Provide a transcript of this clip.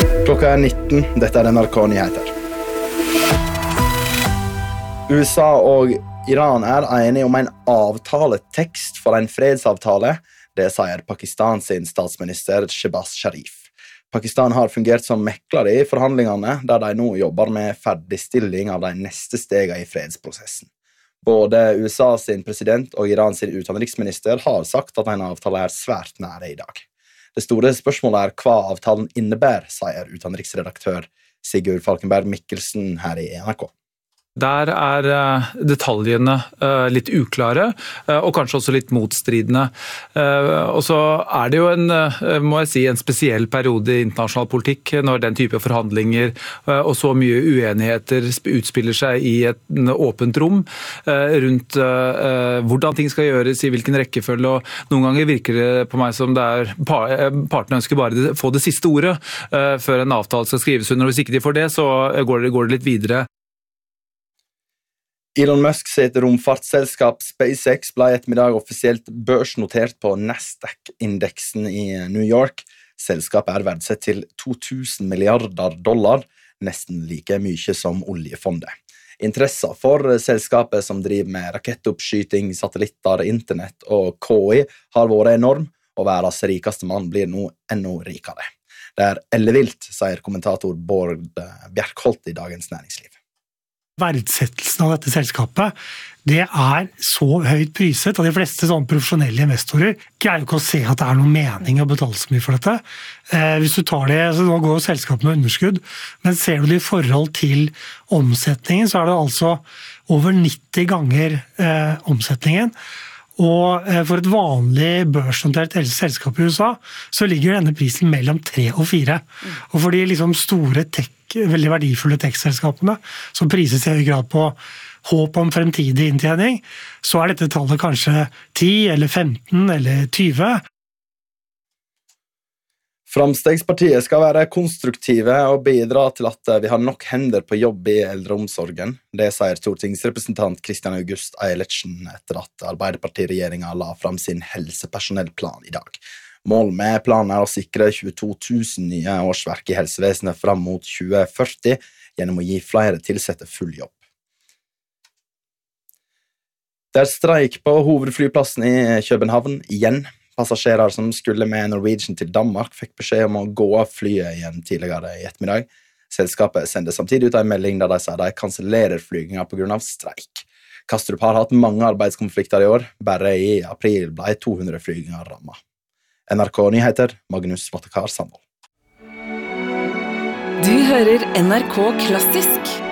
Klokka 19, dette NRK Nyheter. USA og Iran enige om en avtaletekst for en fredsavtale. Det sier Pakistans statsminister Shehbaz Sharif. Pakistan har fungert som mekler i forhandlingene, der de nå jobber med ferdigstilling av de neste stegene i fredsprosessen. Både USAs president og Irans utenriksminister har sagt at en avtale svært nære i dag. Det store spørsmålet hva avtalen innebærer, sier utenriksredaktør Sigurd Falkenberg Mikkelsen her i NRK. Der detaljene litt uklare, og kanskje også litt motstridende. Og så det jo må jeg si, en spesiell periode i internasjonal politikk, når den type forhandlinger og så mye uenigheter utspiller seg i et åpent rom, rundt hvordan ting skal gjøres, i hvilken rekkefølge, og noen ganger virker det på meg som partene ønsker bare få det siste ordet, før en avtale skal skrives under, og hvis ikke de får det, så går det litt videre. Elon Musk sitt romfartsselskap SpaceX ble ettermiddag offisielt børsnotert på Nasdaq-indeksen i New York. Selskapet verdsett til $2000 milliarder, nesten like mye som oljefondet. Interessen for selskapet som driver med rakettoppskyting, satellitter, internett og KI har vært enorm, og verdens rikeste mann blir nå enda rikere. Det ellevilt, sier kommentator Bård Bjerkholt i Dagens Næringsliv. Verdsettelsen av dette selskapet, det så høyt priset, og de fleste sånne profesjonelle investorer greier ikke å se at det noen mening å betale så mye for dette. Hvis du tar det, så nå går selskapet med underskudd, men ser du det i forhold til omsetningen, så det altså over 90 ganger omsetningen. Og for et vanlig børsnotert selskap i USA, så ligger denne prisen mellom 3 og 4. Og for de store veldig verdifulle tech-selskapene, som prises i høy grad på håp om fremtidig inntjening, så dette tallet kanskje 10 eller 15 eller 20. Framstegspartiet skal være konstruktive og bidra til at vi har nok hender på jobb i eldreomsorgen. Det sier stortingsrepresentant Kristian August Eilertsen etter at Arbeiderparti-regjeringen la fram sin helsepersonellplan i dag. Målet med planen å sikre 22 000 nye årsverk i helsevesenet fram mot 2040 gjennom å gi flere tilsette full jobb. Det streik på hovedflyplassen i København igjen. Passasjerer som skulle med Norwegian til Danmark fikk beskjed om å gå av flyet igjen tidligere i ettermiddag. Selskapet sendte samtidig ut en melding der de sier de kansellerer flygninger på grunn av streik. Kastrup har hatt mange arbeidskonflikter i år. Bare i april ble 200 flyginger rammet. NRK Nyheter, Magnus Vatakar Sandvold. Du hører NRK Klassisk.